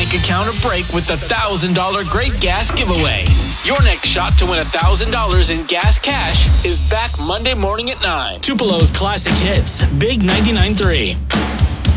bank account a break with the $1,000 Great Gas Giveaway. Your next shot to win $1,000 in gas cash is back Monday morning at 9. Tupelo's Classic Hits, Big 99.3.